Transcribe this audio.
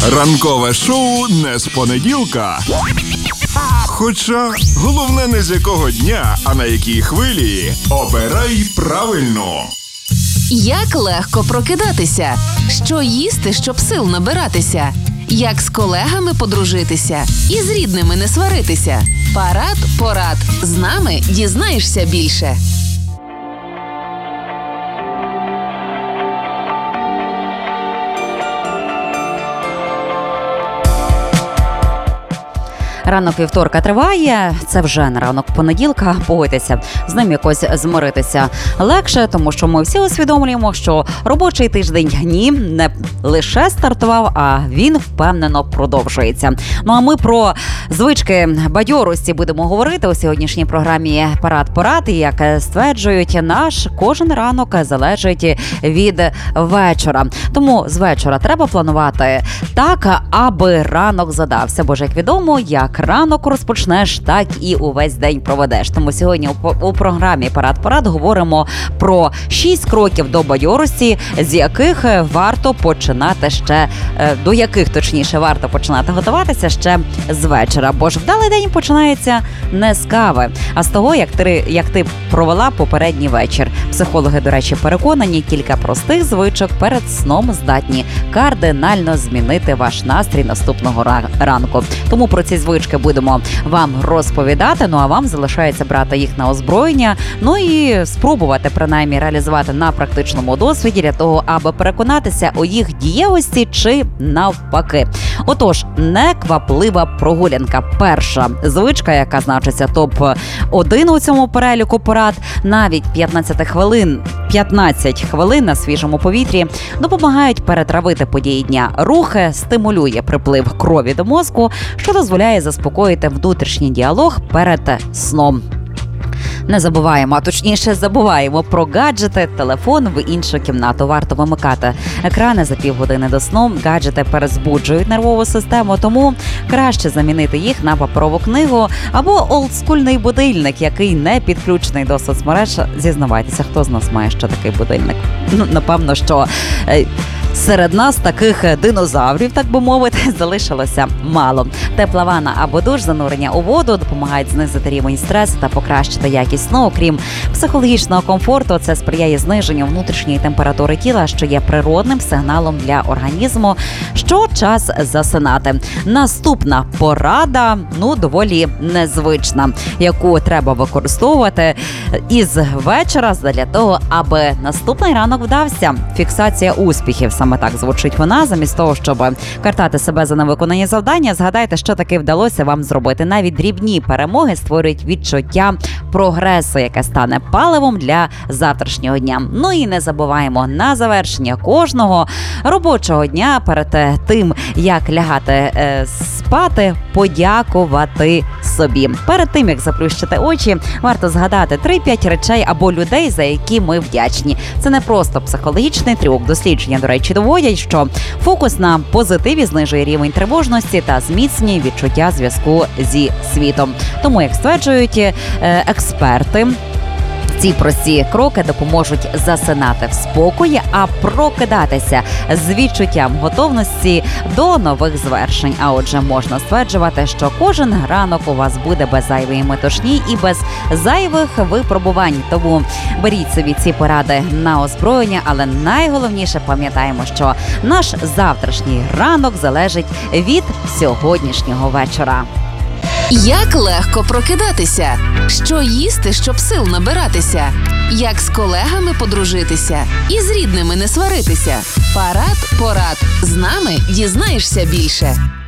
Ранкове шоу не з понеділка. Хоча головне не з якого дня, а на якій хвилі. Обирай правильно. Як легко прокидатися? Що їсти, щоб сил набиратися? Як з колегами подружитися? І з рідними не сваритися? Парад. З нами дізнаєшся більше. Ранок вівторка триває, це вже не ранок понеділка, погодьтеся, з ним якось змиритися легше, тому що ми всі усвідомлюємо, що робочий тиждень не лише стартував, а він впевнено продовжується. Ну а ми про звички бадьорості будемо говорити у сьогоднішній програмі «Парад». І як стверджують, наш кожен ранок залежить від вечора. Тому з вечора треба планувати так, аби ранок задався. Бо ж, як відомо, як ранок розпочнеш, так і увесь день проведеш. Тому сьогодні у програмі «Парад» говоримо про 6 кроків до бадьорості, з яких варто починати до яких варто починати готуватися ще з вечора. Бо ж вдалий день починається не з кави, а з того, як ти провела попередній вечір. Психологи, до речі, переконані, кілька простих звичок перед сном здатні кардинально змінити ваш настрій наступного ранку. Тому про ці звички будемо вам розповідати, ну а вам залишається брати їх на озброєння, ну і спробувати, принаймні, реалізувати на практичному досвіді для того, аби переконатися у їх дієвості чи навпаки. Отож, некваплива прогулянка. Перша звичка, яка значиться топ-1 у цьому переліку порад, навіть 15 хвилин на свіжому повітрі допомагають перетравити події дня. Рухи стимулює приплив крові до мозку, що дозволяє заспокоїти внутрішній діалог перед сном. Не забуваємо, а точніше забуваємо про гаджети, телефон в іншу кімнату. Варто вимикати екрани за півгодини до сну. Гаджети перезбуджують нервову систему, тому краще замінити їх на паперову книгу або олдскульний будильник, який не підключений до соцмереж. Зізнавайтеся, хто з нас має ще такий будильник? Напевно, що серед нас таких динозаврів, так би мовити, залишилося мало. Тепла ванна або душ, занурення у воду допомагають знизити рівень стресу та покращити якість сну. Окрім психологічного комфорту, це сприяє зниженню внутрішньої температури тіла, що є природним сигналом для організму, що час засинати. Наступна порада, доволі незвична, яку треба використовувати із вечора для того, аби наступний ранок вдався. Фіксація успіхів. Саме так звучить вона. Замість того, щоб картати себе за невиконані завдання, згадайте, що таки вдалося вам зробити. Навіть дрібні перемоги створюють відчуття прогресу, яке стане паливом для завтрашнього дня. Ну і не забуваємо на завершення кожного робочого дня перед тим, як лягати спати, подякувати собі. Перед тим, як заплющити очі, варто згадати 3-5 речей або людей, за які ми вдячні. Це не просто психологічний трюк. Дослідження, до речі, доводять, що фокус на позитиві знижує рівень тривожності та зміцнює відчуття зв'язку зі світом. Тому, як стверджують експерти, ці прості кроки допоможуть засинати в спокої, а прокидатися з відчуттям готовності до нових звершень. А отже, можна стверджувати, що кожен ранок у вас буде без зайвої метушні і без зайвих випробувань. Тому беріть собі ці поради на озброєння, але найголовніше пам'ятаємо, що наш завтрашній ранок залежить від сьогоднішнього вечора. Як легко прокидатися? Що їсти, щоб сил набиратися? Як з колегами подружитися? І з рідними не сваритися? Парад. З нами дізнаєшся більше.